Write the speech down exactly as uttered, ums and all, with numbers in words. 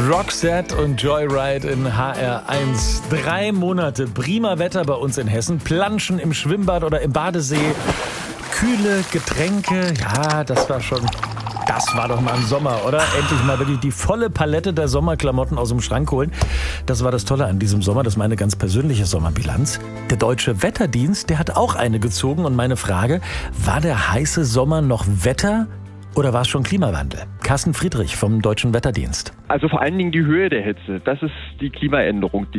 Roxette und Joyride in H R eins. Drei Monate prima Wetter bei uns in Hessen. Planschen im Schwimmbad oder im Badesee. Kühle Getränke. Ja, das war schon... Das war doch mal ein Sommer, oder? Endlich mal wirklich die volle Palette der Sommerklamotten aus dem Schrank holen. Das war das Tolle an diesem Sommer. Das ist meine ganz persönliche Sommerbilanz. Der Deutsche Wetterdienst, der hat auch eine gezogen. Und meine Frage, war der heiße Sommer noch Wetter oder war es schon Klimawandel? Carsten Friedrich vom Deutschen Wetterdienst. Also vor allen Dingen die Höhe der Hitze. Das ist die Klimaänderung, die